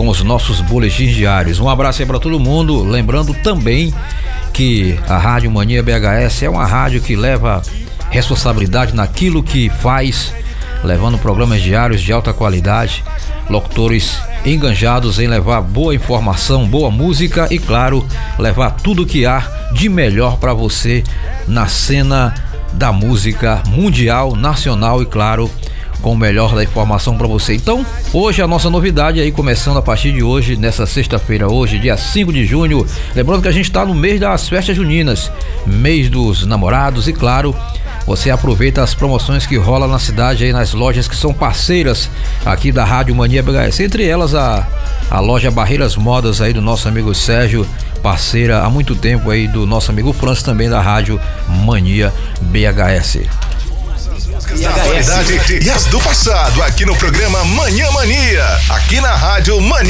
com os nossos boletins diários. Um abraço aí para todo mundo, lembrando também que a Rádio Mania BHS é uma rádio que leva responsabilidade naquilo que faz, levando programas diários de alta qualidade, locutores enganjados em levar boa informação, boa música e, claro, levar tudo que há de melhor para você na cena da música mundial, nacional e, claro, com o melhor da informação para você. Então, hoje a nossa novidade aí, começando a partir de hoje, nessa sexta-feira, hoje, dia 5 de junho, lembrando que a gente está no mês das festas juninas, mês dos namorados e, claro, você aproveita as promoções que rola na cidade aí, nas lojas que são parceiras aqui da Rádio Mania BHS, entre elas a loja Barreiras Modas aí do nosso amigo Sérgio, parceira há muito tempo aí do nosso amigo Francis, também da Rádio Mania BHS. Da atualidade e as do passado aqui no programa Manhã Mania, aqui na Rádio Mania.